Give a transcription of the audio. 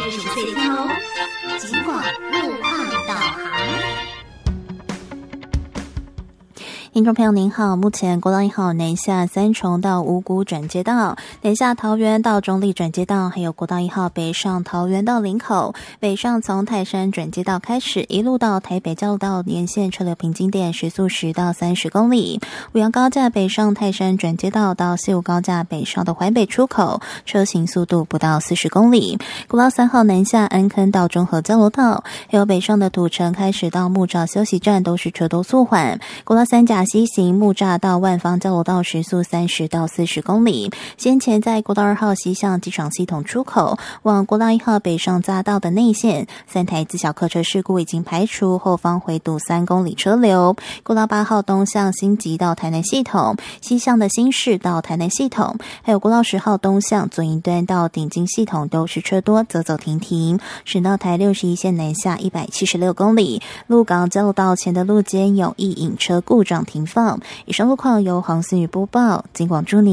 日出岁天哦。尽管路况导航。听众朋友您好，目前国道1号南下三重到五股转接道，南下桃园到中立转接道，还有国道1号北上桃园到林口，北上从泰山转接道开始，一路到台北交流道沿线车流平均点时速10到30公里。五羊高架北上泰山转接道到西武高架北上的环北出口，车行速度不到40公里。国道3号南下安坑到中和交流道，还有北上的土城开始到木栅休息站都是车多速缓。国道3甲西行木栅到万芳交流道时速30到40公里。先前在国道2号西向机场系统出口往国道1号北上匝道的内线，3台自小客车事故已经排除，后方回堵3公里车流。国道8号东向新集到台南系统，西向的新市到台南系统，还有国道10号东向左营端到顶金系统都是车多，走走停停。省道台61线南下176公里，鹿港交流道前的路肩有一引车故障停放。以上路况由黄思雨播报，尽管祝您